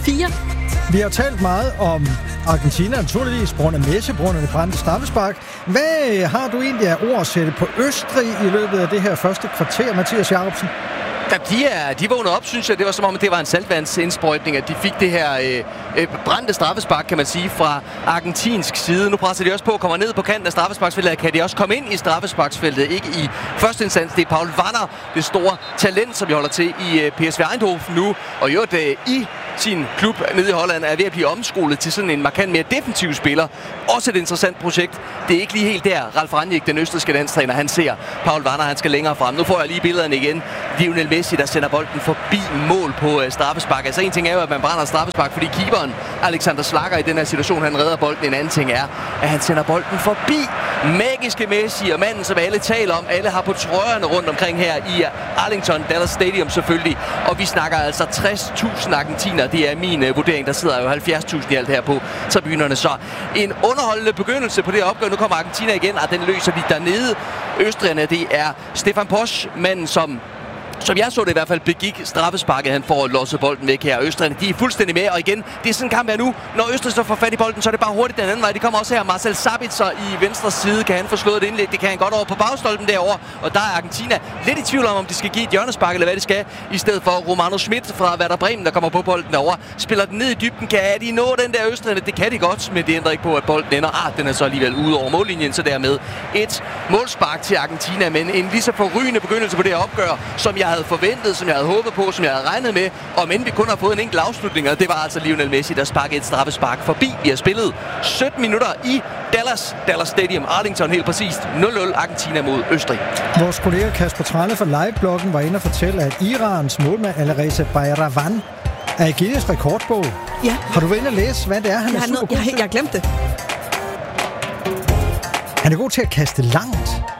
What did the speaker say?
4. Vi har talt meget om Argentina, naturligvis, på grund af Messi, på grund af det brændte straffespark. Hvad har du egentlig af ord at sætte på Østrig i løbet af det her første kvarter, Mathias Jacobsen? De vågnede op, synes jeg. Det var som om, det var en saltvandsindsprøjtning, at de fik det her brændte straffespark, kan man sige, fra argentinsk side. Nu presser de også på, kommer ned på kanten af straffesparksfeltet. Kan de også komme ind i straffesparksfeltet? Ikke i første instans. Det er Paul Wanner, det store talent, som vi holder til i PSV Eindhoven nu. Og jo, i sin klub nede i Holland er ved at blive omskolet til sådan en markant mere defensiv spiller. Også et interessant projekt. Det er ikke lige helt der, Ralf Rangnick, den østrigske landstræner, han ser Paul Wanner, han skal længere frem. Nu får jeg lige billederne igen. Lionel Messi, der sender bolden forbi mål på straffespark. Altså en ting er jo, at man brænder straffespark, fordi keeperen Alexander Schlager i den her situation, han redder bolden. En anden ting er, at han sender bolden forbi magiske Messi og manden, som alle taler om. Alle har på trøjerne rundt omkring her i Arlington, Dallas Stadium selvfølgelig. Og vi snakker altså 60.000 argentiner. Det er min vurdering. Der sidder jo 70.000 i alt her på tribunerne. Så en underholdende begyndelse på det her opgør. Nu kommer Argentina igen, og den løser de dernede. Østrigerne, det er Stefan Posch, manden som jeg så det i hvert fald, begik straffesparket. Han får losset bolden væk her. Østrigerne, de er fuldstændig med, og igen, det er sådan en kamp her nu. Når Østrig så får fat i bolden, så er det bare hurtigt den anden vej. De kommer også her. Marcel Sabitzer i venstre side. Kan han få slået et indlæg? Det kan han godt over på bagstolpen derovre. Og der er Argentina lidt i tvivl om de skal give et hjørnespark, eller hvad de skal. I stedet for Romano Schmidt fra Werder Bremen, der kommer på bolden derovre. Spiller den ned i dybden. Kan de nå den der Østrigerne? Det kan de godt, men det ændrer ikke på, at bolden ender. Den er så alligevel ude over mållinjen, så dermed et målspark til Argentina. Men en lige så forrygende begyndelse på det her opgør, som jeg havde forventet, som jeg havde håbet på, som jeg havde regnet med, og men vi kun har fået en enkelt afslutning, og det var altså Lionel Messi, der sparkede et straffespark forbi. Vi har spillet 17 minutter i Dallas Stadium, Arlington helt præcist. 0-0 Argentina mod Østrig. Vores kollega Kasper Tranle fra Live-bloggen var inde og fortælle, at Irans målmand Alireza Bayravan er i Guinness rekordbog. Ja. Har du været inde og læse, hvad det er, han er super god til? Jeg har glemt det. Han er god til at kaste langt.